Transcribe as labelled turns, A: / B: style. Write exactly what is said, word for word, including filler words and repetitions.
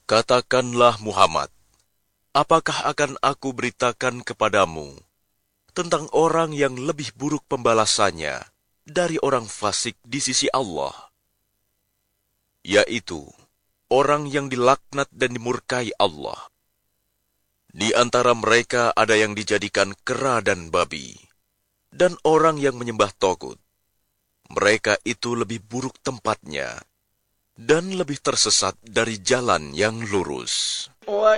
A: Katakanlah Muhammad, apakah akan aku beritakan kepadamu tentang orang yang lebih buruk pembalasannya dari orang fasik di sisi Allah, yaitu orang yang dilaknat dan dimurkai Allah. Di antara mereka ada yang dijadikan kera dan babi, dan orang yang menyembah togut. Mereka itu lebih buruk tempatnya, dan lebih tersesat dari jalan yang lurus.